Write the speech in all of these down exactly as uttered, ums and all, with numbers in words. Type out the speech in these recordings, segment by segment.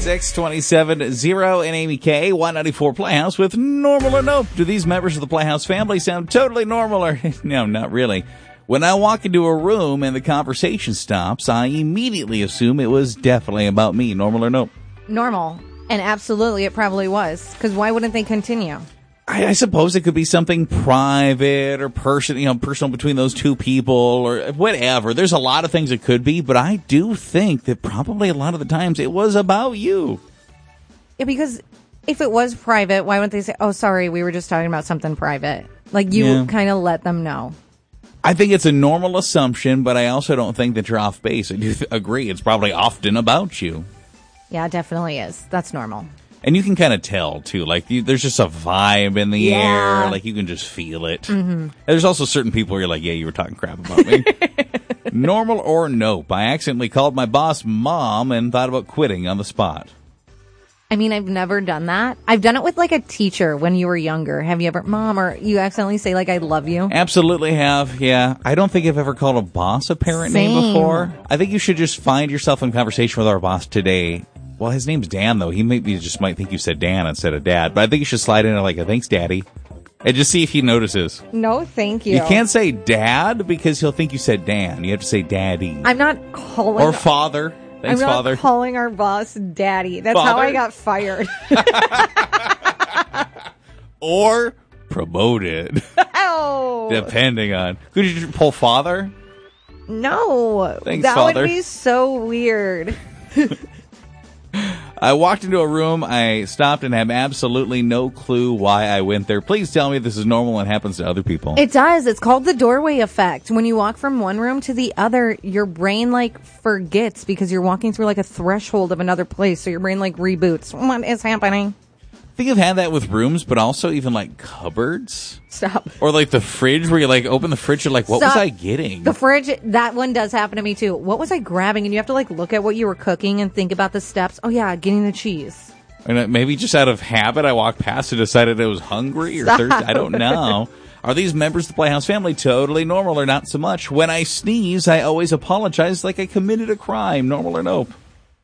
six twenty-seven, zero and Amy K, one ninety-four Playhouse with Normal or Nope. Do these members of the Playhouse family sound totally normal or no, not really? When I walk into a room and the conversation stops, I immediately assume it was definitely about me. Normal or Nope? Normal. And absolutely it probably was. Because why wouldn't they continue? I, I suppose it could be something private or person, you know, personal between those two people or whatever. There's a lot of things it could be, but I do think that probably a lot of the times it was about you. Yeah, because if it was private, why wouldn't they say, oh, sorry, we were just talking about something private? Like, you Yeah. kind of let them know. I think it's a normal assumption, but I also don't think that you're off base. I do th- agree. It's probably often about you. Yeah, it definitely is. That's normal. And you can kind of tell, too. Like, you, there's just a vibe in the Yeah. air. Like, you can just feel it. Mm-hmm. And there's also certain people where you're like, yeah, you were talking crap about me. Normal or nope. I accidentally called my boss mom and thought about quitting on the spot. I mean, I've never done that. I've done it with, like, a teacher when you were younger. Have you ever, Mom, or you accidentally say, like, I love you? Absolutely have, yeah. I don't think I've ever called a boss a parent Same. name before. I think you should just find yourself in conversation with our boss today. Well, his name's Dan, though. He maybe just might think you said Dan instead of Dad. But I think you should slide in like a thanks, Daddy. And just see if he notices. No, thank you. You can't say Dad because he'll think you said Dan. You have to say Daddy. I'm not calling. Or Father. Thanks, I'm not Father. calling our boss Daddy. That's how Father? I got fired. Or promoted. Oh. Depending on. Could you just pull Father? No. Thanks, that Father. would be so weird. I walked into a room, I stopped and have absolutely no clue why I went there. Please tell me this is normal and happens to other people. It does. It's called the doorway effect. When you walk from one room to the other, your brain like forgets because you're walking through like a threshold of another place. So your brain like reboots. What is happening? I think I've had that with rooms, but also even like cupboards. Stop. Or like the fridge where you like open the fridge, you're like, what Stop. was I getting? The fridge, that one does happen to me too. What was I grabbing? And you have to like look at what you were cooking and think about the steps. Oh yeah, getting the cheese. And maybe just out of habit, I walked past and decided I was hungry or Stop. thirsty. I don't know. Are these members of the Playhouse family totally normal or not so much? When I sneeze, I always apologize like I committed a crime. Normal or nope?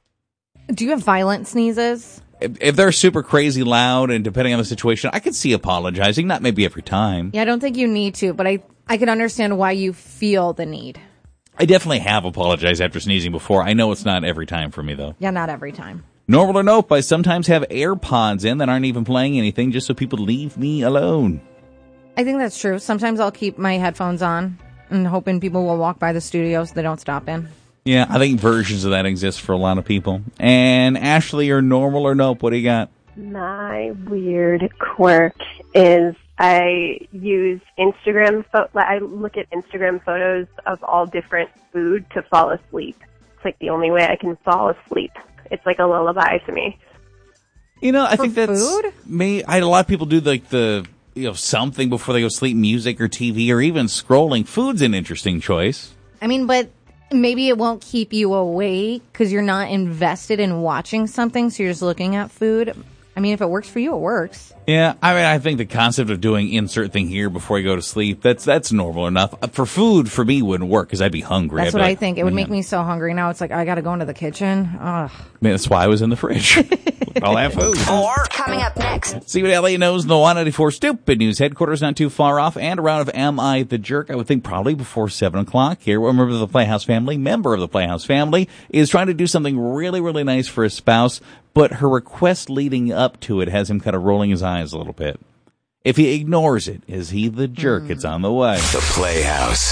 Do you have violent sneezes? If, if they're super crazy loud and depending on the situation, I could see apologizing. Not maybe every time. Yeah, I don't think you need to, but I, I can understand why you feel the need. I definitely have apologized after sneezing before. I know it's not every time for me, though. Yeah, not every time. Normal or nope, I sometimes have AirPods in that aren't even playing anything just so people leave me alone. I think that's true. Sometimes I'll keep my headphones on and hoping people will walk by the studio so they don't stop in. Yeah, I think versions of that exist for a lot of people. And Ashley, you're normal or nope? What do you got? My weird quirk is I use Instagram, pho- I look at Instagram photos of all different food to fall asleep. It's like the only way I can fall asleep. It's like a lullaby to me. You know, I For think that's food? me. I, a lot of people do like the, you know, something before they go to sleep, music or T V or even scrolling. Food's an interesting choice. I mean, but maybe it won't keep you awake because you're not invested in watching something, so you're just looking at food. I mean, if it works for you, it works. Yeah, I mean, I think the concept of doing insert thing here before you go to sleep, that's that's normal enough. For food, for me, wouldn't work because I'd be hungry. That's I'd be what I like, think. It would man. make me so hungry. Now it's like, I got to go into the kitchen. Ugh. I mean, that's why I was in the fridge. All that food. More coming up next. See what L A knows in the one ninety-four Stupid News headquarters, not too far off, and a round of Am I the Jerk? I would think probably before seven o'clock here. A member of the Playhouse family, member of the Playhouse family, is trying to do something really, really nice for his spouse, but her request leading up to it has him kind of rolling his eyes a little bit. If he ignores it, is he the jerk? Mm. It's on the way. The Playhouse.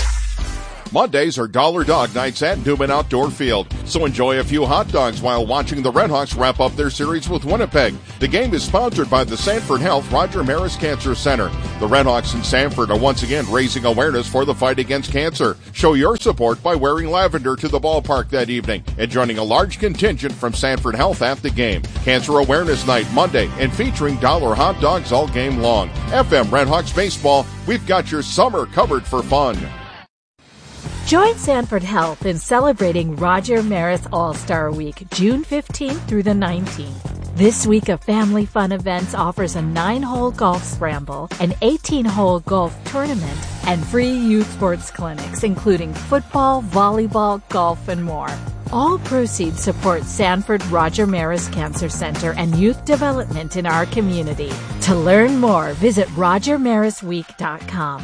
Mondays are Dollar Dog Nights at Newman Outdoor Field, so enjoy a few hot dogs while watching the Redhawks wrap up their series with Winnipeg. The game is sponsored by the Sanford Health Roger Maris Cancer Center. The Redhawks in Sanford are once again raising awareness for the fight against cancer. Show your support by wearing lavender to the ballpark that evening and joining a large contingent from Sanford Health at the game. Cancer Awareness Night Monday and featuring dollar hot dogs all game long. F M Redhawks Baseball, we've got your summer covered for fun. Join Sanford Health in celebrating Roger Maris All-Star Week, June fifteenth through the nineteenth. This week of family fun events offers a nine-hole golf scramble, an eighteen-hole golf tournament, and free youth sports clinics, including football, volleyball, golf, and more. All proceeds support Sanford Roger Maris Cancer Center and youth development in our community. To learn more, visit roger maris week dot com.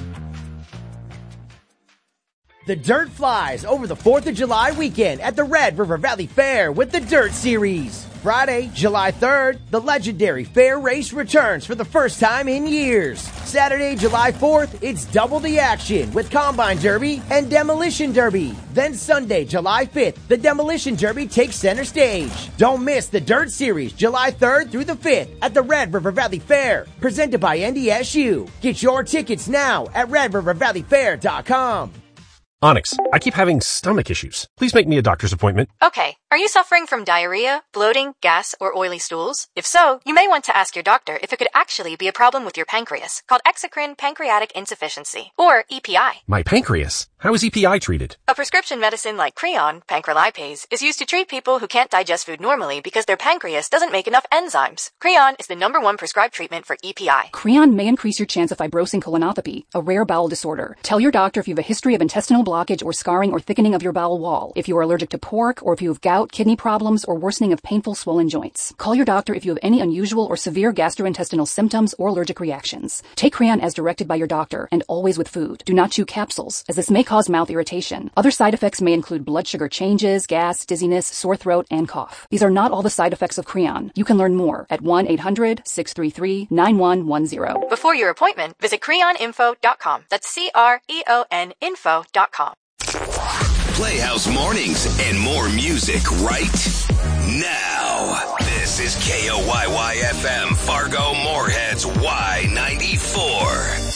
The Dirt flies over the fourth of July weekend at the Red River Valley Fair with the Dirt Series. Friday, July third, the legendary fair race returns for the first time in years. Saturday, July fourth, it's double the action with Combine Derby and Demolition Derby. Then Sunday, July fifth, the Demolition Derby takes center stage. Don't miss the Dirt Series July third through the fifth at the Red River Valley Fair, presented by N D S U. Get your tickets now at red river valley fair dot com. Onyx, I keep having stomach issues. Please make me a doctor's appointment. Okay. Are you suffering from diarrhea, bloating, gas, or oily stools? If so, you may want to ask your doctor if it could actually be a problem with your pancreas, called exocrine pancreatic insufficiency, or E P I. My pancreas? How is E P I treated? A prescription medicine like Creon, pancrelipase, is used to treat people who can't digest food normally because their pancreas doesn't make enough enzymes. Creon is the number one prescribed treatment for E P I. Creon may increase your chance of fibrosing colonopathy, a rare bowel disorder. Tell your doctor if you have a history of intestinal blockage or scarring or thickening of your bowel wall, if you are allergic to pork, or if you have gout, kidney problems, or worsening of painful swollen joints. Call your doctor if you have any unusual or severe gastrointestinal symptoms or allergic reactions. Take Creon as directed by your doctor, and always with food. Do not chew capsules, as this may cause mouth irritation. Other side effects may include blood sugar changes, gas, dizziness, sore throat, and cough. These are not all the side effects of Creon. You can learn more at one eight hundred six three three nine one one zero. Before your appointment, visit creon info dot com. That's C R E O N info dot com. Playhouse Mornings and more music right now. This is K O Y Y F M, Fargo Moorhead's Y ninety-four.